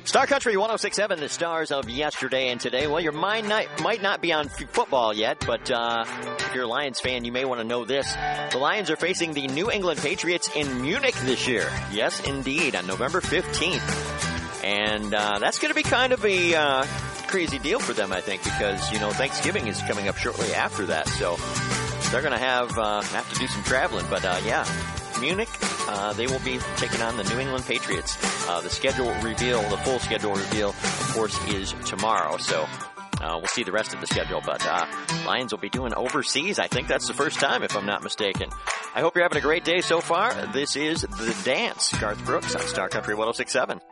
Star Country 106.7, the stars of yesterday and today. Well, your mind might not be on football yet, but if you're a Lions fan, you may want to know this. The Lions are facing the New England Patriots in Munich this year. Yes, indeed, on November 15th. And that's going to be kind of a crazy deal for them, I think, because, Thanksgiving is coming up shortly after that. So they're going to have to do some traveling. But, Munich, they will be taking on the New England Patriots. The full schedule reveal, of course, is tomorrow. So we'll see the rest of the schedule. But Lions will be doing overseas. I think that's the first time, if I'm not mistaken. I hope you're having a great day so far. This is The Dance. Garth Brooks on Star Country 106.7.